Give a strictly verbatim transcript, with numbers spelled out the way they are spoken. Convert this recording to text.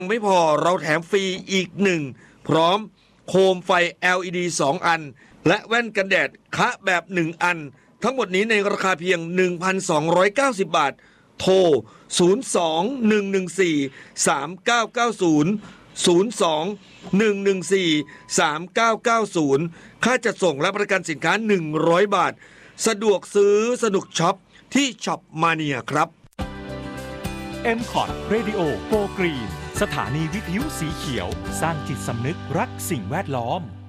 ไม่พอเราแถมฟรีอีกหนึ่งพร้อมโคมไฟ แอล อี ดี สอง อันและแว่นกันแดดคะแบบหนึ่งอันทั้งหมดนี้ในราคาเพียง หนึ่งพันสองร้อยเก้าสิบ บาทโทรศูนย์ สอง หนึ่ง หนึ่ง สี่ สาม เก้า เก้า ศูนย์ ศูนย์ สอง หนึ่ง หนึ่ง สี่ สาม เก้า เก้า ศูนย์ค่าจัดส่งและประกันสินค้าหนึ่งร้อยบาทสะดวกซื้อสนุกช็อปที่ช็อปมาเนียครับเอ็ม คอท Radio Go Green สถานีวิทยุสีเขียวสร้างจิตสำนึกรักสิ่งแวดล้อม